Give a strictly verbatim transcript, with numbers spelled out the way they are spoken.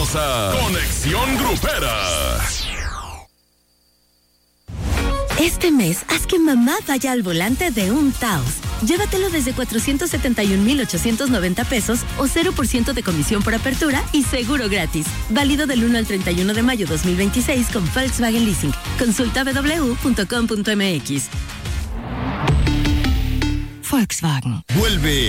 Bienvenidos a Conexión Grupera. Este mes, haz que mamá vaya al volante de un Taos. Llévatelo desde cuatrocientos setenta y un mil ochocientos noventa pesos o cero por ciento de comisión por apertura y seguro gratis. Válido del uno al treinta y uno de mayo dos mil veintiséis con Volkswagen Leasing. Consulta doble u doble u punto com punto m x. Volkswagen. Vuelve